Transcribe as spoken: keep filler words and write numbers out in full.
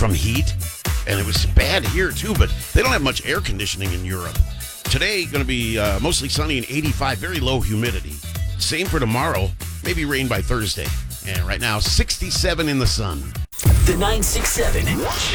from heat, and it was bad here too, but they don't have much air conditioning in Europe. Today, going to be uh, mostly sunny and eighty-five, very low humidity. Same for tomorrow, maybe rain by Thursday. And right now, sixty-seven in the sun. The nine six seven